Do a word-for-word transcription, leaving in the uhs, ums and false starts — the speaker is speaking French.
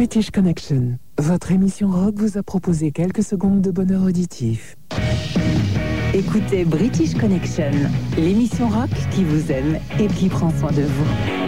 British Connection, votre émission rock vous a proposé quelques secondes de bonheur auditif. Écoutez British Connection, l'émission rock qui vous aime et qui prend soin de vous.